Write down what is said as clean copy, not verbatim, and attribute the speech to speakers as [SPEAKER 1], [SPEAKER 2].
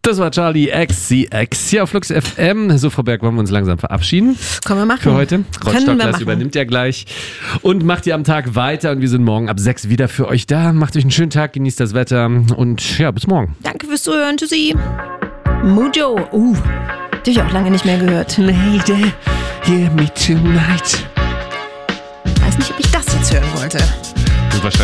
[SPEAKER 1] Das war Charlie XCX hier auf Flux FM. So, Frau Berg, wollen wir uns langsam verabschieden?
[SPEAKER 2] Können wir machen.
[SPEAKER 1] Für heute. Rostock
[SPEAKER 2] übernimmt
[SPEAKER 1] ja gleich und macht ihr am Tag weiter. Und wir sind morgen ab 6 wieder für euch da. Macht euch einen schönen Tag, genießt das Wetter und ja, bis morgen.
[SPEAKER 2] Danke fürs Zuhören. Tschüssi. Mujo. Hab ich auch lange nicht mehr gehört.
[SPEAKER 1] Lady, hear me tonight.
[SPEAKER 2] Weiß nicht, ob ich das jetzt hören wollte.